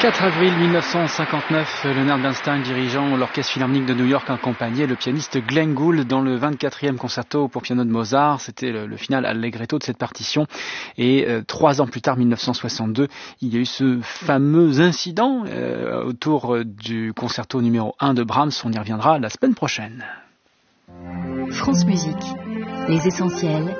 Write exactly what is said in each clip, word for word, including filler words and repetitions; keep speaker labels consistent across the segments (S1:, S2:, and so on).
S1: quatre avril mille neuf cent cinquante-neuf, Leonard Bernstein dirigeant l'Orchestre Philharmonique de New York accompagnait le pianiste Glenn Gould dans le vingt-quatrième concerto pour piano de Mozart. C'était le, le final allegretto de cette partition. Et euh, trois ans plus tard, mille neuf cent soixante-deux, il y a eu ce fameux incident euh, autour du concerto numéro un de Brahms. On y reviendra la semaine prochaine.
S2: France Musique, les essentiels.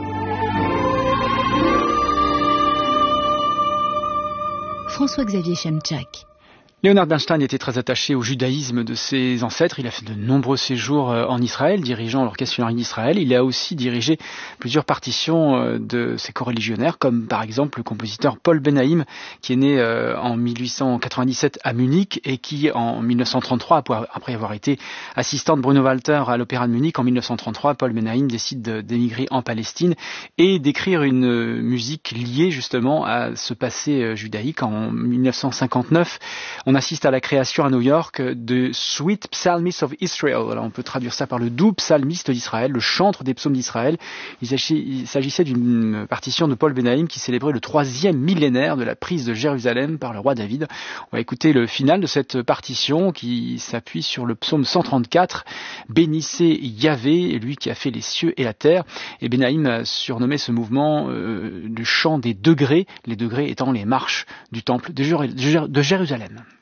S2: François-Xavier Chemchak.
S1: Leonard Bernstein était très attaché au judaïsme de ses ancêtres. Il a fait de nombreux séjours en Israël, dirigeant l'Orchestre Philharmonique d'Israël. Il a aussi dirigé plusieurs partitions de ses coreligionnaires, comme par exemple le compositeur Paul Ben-Haim, qui est né en mille huit cent quatre-vingt-dix-sept à Munich et qui, en mille neuf cent trente-trois, après avoir été assistant de Bruno Walter à l'Opéra de Munich, en mille neuf cent trente-trois, Paul Ben-Haim décide d'émigrer en Palestine et d'écrire une musique liée justement à ce passé judaïque. En mille neuf cent cinquante-neuf, on assiste à la création à New York de Sweet Psalmist of Israel. Alors on peut traduire ça par le doux psalmiste d'Israël, le chantre des psaumes d'Israël. Il s'agissait d'une partition de Paul Ben-Haim qui célébrait le troisième millénaire de la prise de Jérusalem par le roi David. On va écouter le final de cette partition qui s'appuie sur le psaume cent trente-quatre. Bénissez Yahvé, lui qui a fait les cieux et la terre. Et Ben-Haim a surnommé ce mouvement euh, le chant des degrés, les degrés étant les marches du temple de Jérusalem.